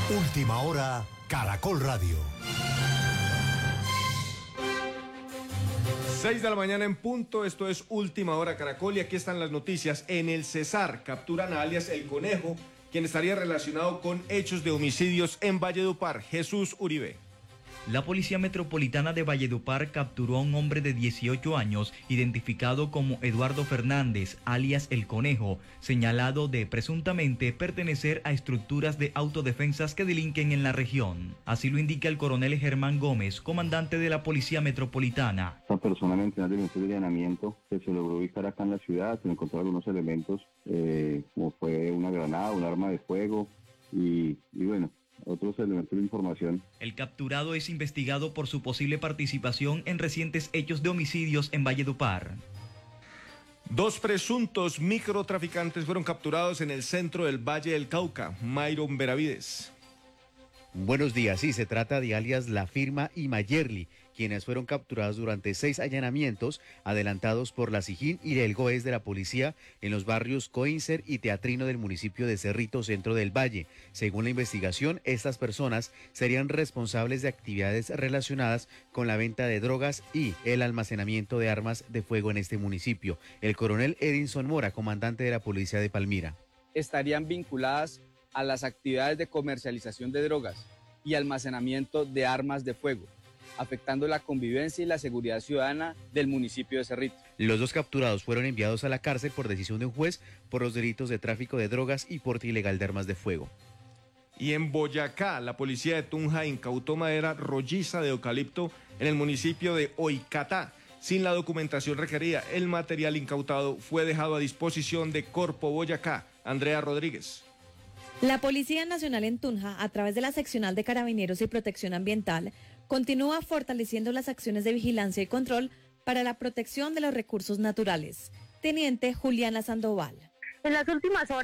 Última hora, Caracol Radio. 6 de la mañana en punto, esto es Última Hora Caracol y aquí están las noticias. En el Cesar capturan a alias El Conejo, quien estaría relacionado con hechos de homicidios en Valledupar. Jesús Uribe. La Policía Metropolitana de Valledupar capturó a un hombre de 18 años, identificado como Eduardo Fernández, alias El Conejo, señalado de presuntamente pertenecer a estructuras de autodefensas que delinquen en la región. Así lo indica el coronel Germán Gómez, comandante de la Policía Metropolitana. Esta persona mencionada del inicio de allanamiento que se logró ubicar acá en la ciudad, se encontró algunos elementos, como fue una granada, un arma de fuego y bueno, otros elementos de información. El capturado es investigado por su posible participación en recientes hechos de homicidios en Valledupar. 2 presuntos microtraficantes fueron capturados en el centro del Valle del Cauca. Mayron Benavides. Buenos días, sí, se trata de alias La Firma y Mayerly, quienes fueron capturados durante 6 allanamientos adelantados por la SIJÍN y el GOES de la policía en los barrios Coíncer y Teatrino del municipio de Cerrito, centro del Valle. Según la investigación, estas personas serían responsables de actividades relacionadas con la venta de drogas y el almacenamiento de armas de fuego en este municipio. El coronel Edinson Mora, comandante de la policía de Palmira. Estarían vinculadas a las actividades de comercialización de drogas y almacenamiento de armas de fuego, afectando la convivencia y la seguridad ciudadana del municipio de Cerrito. Los 2 capturados fueron enviados a la cárcel por decisión de un juez por los delitos de tráfico de drogas y porte ilegal de armas de fuego. Y en Boyacá, la policía de Tunja incautó madera rolliza de eucalipto en el municipio de Oicatá. Sin la documentación requerida, el material incautado fue dejado a disposición de Corpo Boyacá. Andrea Rodríguez. La Policía Nacional en Tunja, a través de la Seccional de Carabineros y Protección Ambiental, continúa fortaleciendo las acciones de vigilancia y control para la protección de los recursos naturales. Teniente Juliana Sandoval. En las últimas horas